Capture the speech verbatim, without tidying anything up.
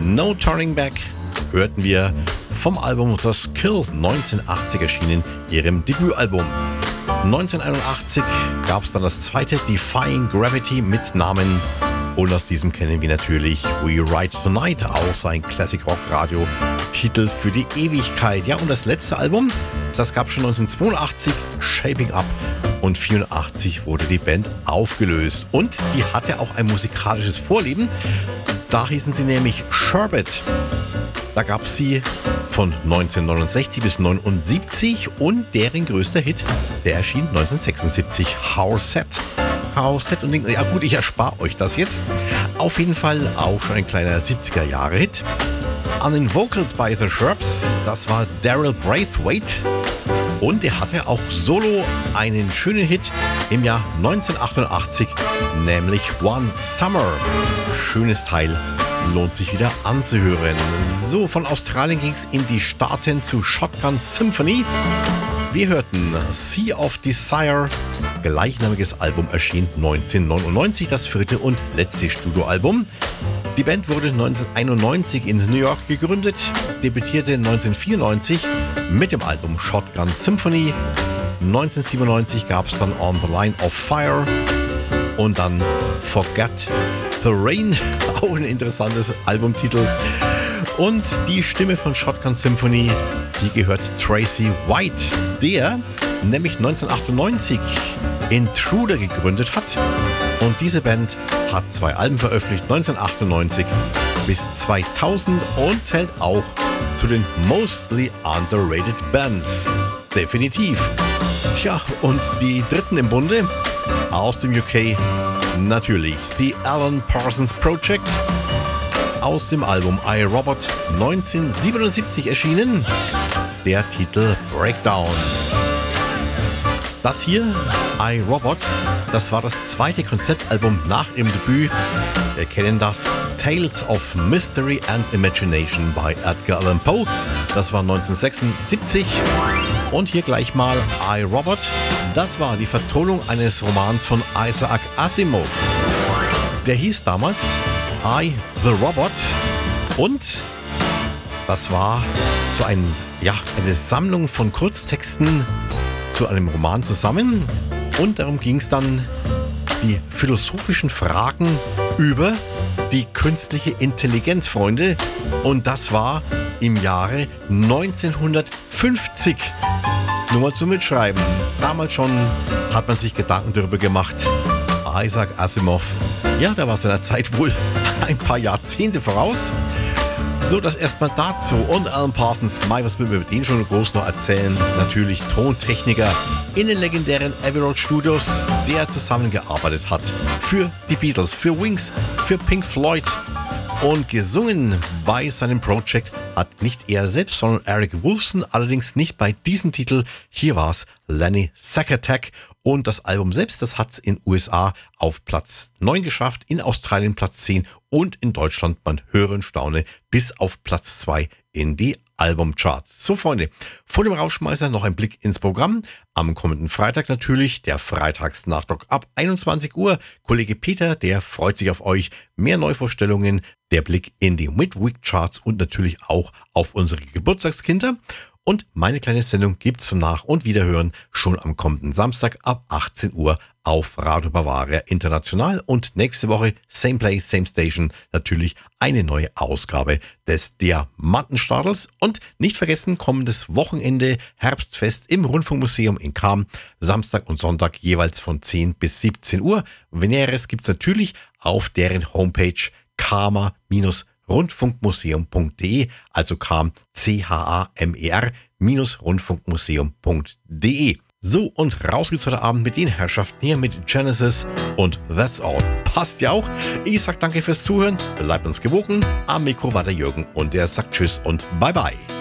No Turning Back hörten wir vom Album The Skill, neunzehnhundertachtzig erschienen, ihrem Debütalbum. neunzehnhunderteinundachtzig gab es dann das zweite Defying Gravity mit Namen, und aus diesem kennen wir natürlich We Ride Tonight, auch sein Classic Rock Radio Titel für die Ewigkeit. Ja, und das letzte Album, das gab es schon neunzehnhundertzweiundachtzig, Shaping Up, und neunzehnhundertvierundachtzig wurde die Band aufgelöst. Und die hatte auch ein musikalisches Vorleben, da hießen sie nämlich Sherbet. Da gab es sie von neunzehnhundertneunundsechzig bis neunundsiebzig, und deren größter Hit, der erschien neunzehnhundertsechsundsiebzig, How Set. How Set und Ding. Ja gut, ich erspare euch das jetzt. Auf jeden Fall auch schon ein kleiner siebziger-Jahre-Hit. An den Vocals bei The Shrubs, das war Daryl Braithwaite. Und er hatte auch solo einen schönen Hit im Jahr neunzehnhundertachtundachtzig, nämlich One Summer. Schönes Teil. Lohnt sich wieder anzuhören. So, von Australien ging es in die Staaten zu Shotgun Symphony. Wir hörten Sea of Desire, gleichnamiges Album erschien neunzehnhundertneunundneunzig, das vierte und letzte Studioalbum. Die Band wurde neunzehnhunderteinundneunzig in New York gegründet, debütierte neunzehnhundertvierundneunzig mit dem Album Shotgun Symphony. neunzehnhundertsiebenundneunzig gab es dann On the Line of Fire und dann Forget the Rain, auch ein interessantes Albumtitel. Und die Stimme von Shotgun Symphony, die gehört Tracy White, der nämlich neunzehnhundertachtundneunzig Intruder gegründet hat. Und diese Band hat zwei Alben veröffentlicht, neunzehnhundertachtundneunzig bis zweitausend, und zählt auch zu den mostly underrated Bands. Definitiv. Tja, und die dritten im Bunde aus dem U K, natürlich The Alan Parsons Project, aus dem Album I, Robot, neunzehnhundertsiebenundsiebzig erschienen, der Titel Breakdown. Das hier, I, Robot, das war das zweite Konzeptalbum nach ihrem Debüt. Wir kennen das Tales of Mystery and Imagination bei Edgar Allan Poe. Das war neunzehnhundertsechsundsiebzig. Und hier gleich mal I, Robot. Das war die Vertonung eines Romans von Isaac Asimov. Der hieß damals I, the Robot. Und das war so ein, ja, eine Sammlung von Kurztexten zu einem Roman zusammen. Und darum ging es dann, die philosophischen Fragen über die künstliche Intelligenz, Freunde. Und das war im Jahre neunzehnhundertfünfzig. Nur mal zum Mitschreiben. Damals schon hat man sich Gedanken darüber gemacht. Isaac Asimov, ja, der war seiner Zeit wohl ein paar Jahrzehnte voraus. So, das erstmal dazu. Und Alan Parsons, Mai, was will man mit denen schon groß noch erzählen? Natürlich Tontechniker in den legendären Abbey Road Studios, der zusammengearbeitet hat für die Beatles, für Wings, für Pink Floyd. Und gesungen bei seinem Projekt hat nicht er selbst, sondern Eric Woolfson, allerdings nicht bei diesem Titel. Hier war es Lenny Sakatak. Und das Album selbst, das hat es in U S A auf Platz neun geschafft, in Australien Platz zehn und in Deutschland, man höre und staune, bis auf Platz zwei in die Albumcharts. So, Freunde, vor dem Rausschmeißer noch ein Blick ins Programm. Am kommenden Freitag natürlich, der Freitagsnachdoc ab einundzwanzig Uhr. Kollege Peter, der freut sich auf euch. Mehr Neuvorstellungen, der Blick in die Midweek-Charts und natürlich auch auf unsere Geburtstagskinder. Und meine kleine Sendung gibt's zum Nach- und Wiederhören schon am kommenden Samstag ab achtzehn Uhr auf Radio Bavaria International. Und nächste Woche, same place, same station, natürlich eine neue Ausgabe des Diamantenstadels. Und nicht vergessen, kommendes Wochenende Herbstfest im Rundfunkmuseum in Cham. Samstag und Sonntag jeweils von zehn bis siebzehn Uhr. Näheres gibt's natürlich auf deren Homepage chama rundfunkmuseum punkt de, also Cham, C H A M E R, rundfunkmuseum punkt de. So, und raus geht's heute Abend mit den Herrschaften hier mit Genesis und That's All. Passt ja auch. Ich sag danke fürs Zuhören, bleibt uns gewogen. Am Mikro war der Jürgen und der sagt Tschüss und Bye Bye.